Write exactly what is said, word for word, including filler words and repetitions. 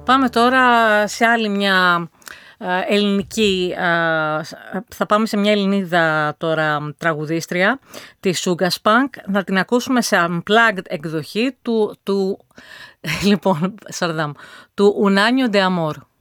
Πάμε τώρα σε άλλη μια ελληνική, θα πάμε σε μια Ελληνίδα τώρα τραγουδίστρια, τη Sugar Spunk. Θα την ακούσουμε σε unplugged εκδοχή του, του, λοιπόν, Σαρδάμ, του Un Año de Amor.